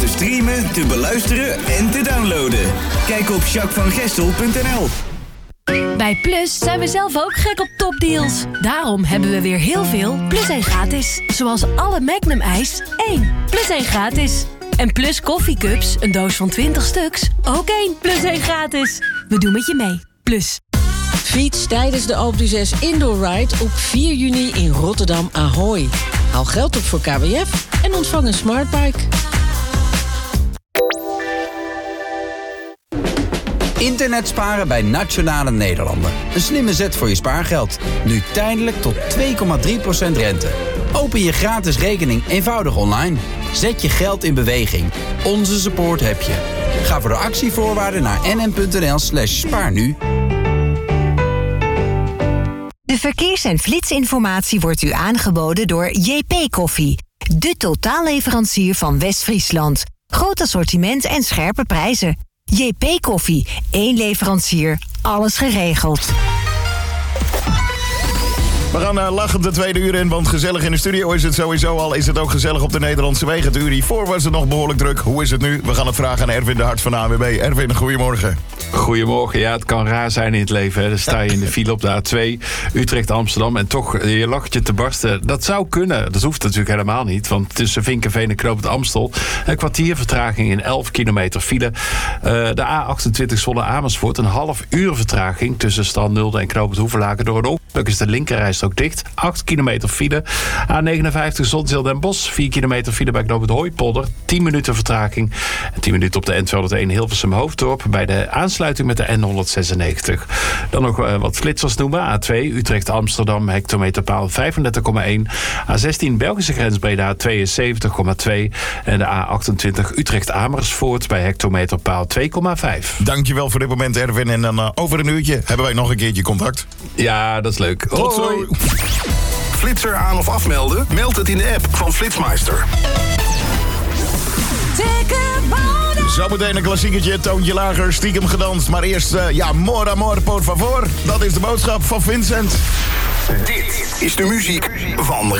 te streamen, te beluisteren en te downloaden. Kijk op jacquesvangestel.nl. Bij Plus zijn we zelf ook gek op topdeals. Daarom hebben we weer heel veel Plus 1 gratis. Zoals alle Magnum ijs 1 Plus 1 gratis. En Plus koffiecups, een doos van 20 stuks, ook 1 Plus 1 gratis. We doen met je mee. Plus. Fiets tijdens de Alpe d'Huez Indoor Ride op 4 juni in Rotterdam Ahoy. Haal geld op voor KWF en ontvang een smartbike. Internet sparen bij Nationale Nederlanden. Een slimme zet voor je spaargeld. Nu tijdelijk tot 2,3% rente. Open je gratis rekening eenvoudig online. Zet je geld in beweging. Onze support heb je. Ga voor de actievoorwaarden naar nn.nl/spaarnu. De verkeers- en flitsinformatie wordt u aangeboden door JP Koffie. De totaalleverancier van West-Friesland. Groot assortiment en scherpe prijzen. JP Koffie, 1 leverancier, alles geregeld. We gaan lachend de tweede uur in, want gezellig in de studio is het sowieso al. Is het ook gezellig op de Nederlandse wegen? Het uur hiervoor was het nog behoorlijk druk. Hoe is het nu? We gaan het vragen aan Erwin de Hart van de ANWB. Erwin, goedemorgen. Goedemorgen. Ja, het kan raar zijn in het leven. Hè. Dan sta je in de file op de A2, Utrecht-Amsterdam... en toch je lachtje te barsten. Dat zou kunnen. Dat hoeft natuurlijk helemaal niet. Want tussen Vinkenveen en Knoop het Amstel... een kwartier vertraging in 11 kilometer file. De A28 Zwolle-Amersfoort, een half uur vertraging... tussen Stalnulde en Knoop het Hoevelaken. Door een ongeluk is de linkerrijstrook dicht. 8 kilometer file. A59 Zonzeel Den Bosch, 4 kilometer file bij Knoop het Hooipolder. 10 minuten vertraging. En 10 minuten op de N201 Hilversum Hoofddorp... bij de aansluiting met de N196. Dan nog wat flitsers noemen. A2 Utrecht-Amsterdam, hectometerpaal 35,1. A16 Belgische grens Breda 72,2. En de A28 Utrecht-Amersfoort bij hectometerpaal 2,5. Dankjewel voor dit moment, Erwin. En dan over een uurtje hebben wij nog een keertje contact. Ja, dat is leuk. Tot zo. Flitser aan of afmelden? Meld het in de app van Flitsmeister. Zometeen een klassieketje, toontje lager, stiekem gedanst. Maar eerst, more amor, por favor. Dat is de boodschap van Vincent. Dit is de muziek van